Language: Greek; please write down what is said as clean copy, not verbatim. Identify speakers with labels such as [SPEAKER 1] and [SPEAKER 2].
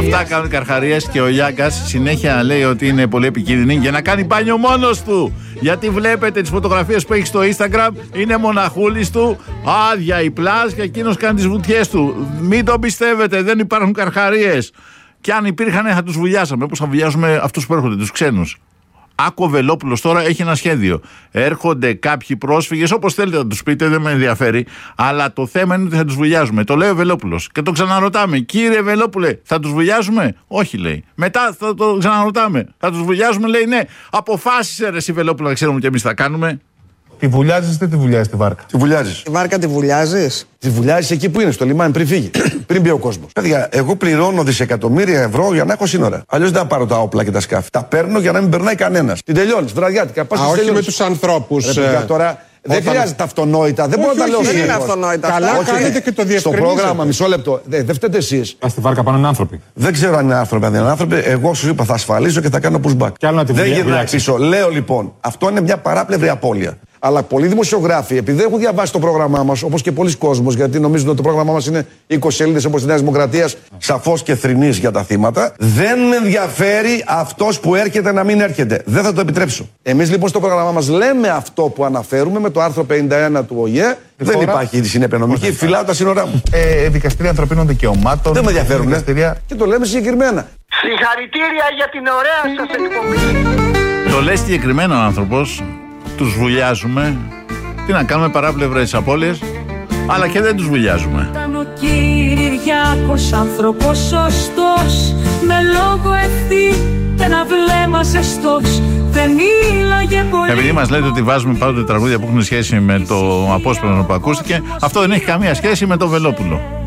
[SPEAKER 1] αυτά κάνουν καρχαρίες και ο Γιάγκας συνέχεια λέει ότι είναι πολύ επικίνδυνη για να κάνει μπάνιο μόνος του. Γιατί βλέπετε τις φωτογραφίες που έχει στο Instagram, είναι μοναχούλης του, άδεια η πλάζ και εκείνος κάνει τις βουτιές του. Μην το πιστεύετε, δεν υπάρχουν καρχαρίες. Και αν υπήρχαν θα τους βουλιάσαμε, όπως θα βουλιάζουμε αυτούς που έρχονται, τους ξένους. Άκο Βελόπουλος τώρα έχει ένα σχέδιο. Έρχονται κάποιοι πρόσφυγες, όπως θέλετε να τους πείτε, δεν με ενδιαφέρει, αλλά το θέμα είναι ότι θα τους βουλιάζουμε. Το λέει ο Βελόπουλος. Και το ξαναρωτάμε. Κύριε Βελόπουλε, θα τους βουλιάζουμε? Όχι, λέει. Μετά θα το ξαναρωτάμε. Θα τους βουλιάζουμε? Λέει ναι. Αποφάσισε ρε εσύ Βελόπουλο, να ξέρουμε κι εμείς θα κάνουμε.
[SPEAKER 2] Τη βουλιάζεις ή δεν τη βουλιάζεις τη βάρκα?
[SPEAKER 3] Τη βουλιάζεις.
[SPEAKER 4] Τη βάρκα τη βουλιάζεις?
[SPEAKER 3] Τη βουλιάζεις εκεί που είναι, στο λιμάνι, πριν φύγει. Πριν μπει ο κόσμος. Παιδιά, εγώ πληρώνω δισεκατομμύρια ευρώ για να έχω σύνορα. Αλλιώς δεν θα πάρω τα όπλα και τα σκάφη. Τα παίρνω για να μην περνάει κανένας. Την τελειώνεις, βραδιάτικα.
[SPEAKER 5] Όχι με τους ανθρώπους.
[SPEAKER 3] Τώρα δεν χρειάζεται αυτονόητα. Δεν μπορώ να τα λέω.
[SPEAKER 4] Δεν είναι αυτονόητα.
[SPEAKER 5] Καλά κάνετε και το διευκρινίζετε.
[SPEAKER 3] Στο πρόγραμμα, μισό λεπτό. Δεν φταίτε εσείς.
[SPEAKER 2] Στη βάρκα πάνε άνθρωποι.
[SPEAKER 3] Δεν ξέρω αν είναι άνθρωποι, αν δεν είναι άνθρωποι. Εγώ σου είπα θα ασφαλίσω και θα κάνω pushback. Δεν γυρνάει πίσω. Λέω λοιπόν, αυτό είναι μια παράπλευρη απώλεια. Αλλά πολλοί δημοσιογράφοι, επειδή δεν έχουν διαβάσει το πρόγραμμά μας, όπως και πολλοί κόσμος, γιατί νομίζουν ότι το πρόγραμμά μας είναι 20 σελίδες όπως τη Νέα Δημοκρατία, σαφώς και θρηνής για τα θύματα, δεν με ενδιαφέρει αυτός που έρχεται να μην έρχεται. Δεν θα το επιτρέψω. Εμείς λοιπόν στο πρόγραμμά μας λέμε αυτό που αναφέρουμε με το άρθρο 51 του ΟΗΕ. Δεν υπάρχει συνέπεια νομική. Φυλάω τα σύνορά μου.
[SPEAKER 2] Δικαστήρια ανθρωπίνων δικαιωμάτων.
[SPEAKER 3] Δεν με ενδιαφέρουν. Και το λέμε συγκεκριμένα.
[SPEAKER 4] Συγχαρητήρια για την ωραία σας εκπομπή.
[SPEAKER 1] Το λέει συγκεκριμένα ο άνθρωπος. Τους βουλιάζουμε. Τι να κάνουμε, παράπλευρες απώλειες, αλλά και δεν τους βουλιάζουμε.
[SPEAKER 6] Ήταν ο Κυριάκος άνθρωπος σωστός, με λόγο ευθύ και ένα βλέμμα ζεστός. Δεν μίλαγε πολύ.
[SPEAKER 1] Επειδή μας λέτε ότι βάζουμε πάντοτε τραγούδια που έχουν σχέση με το απόσπασμα που ακούστηκε, αυτό δεν έχει καμία σχέση με το Βελόπουλο.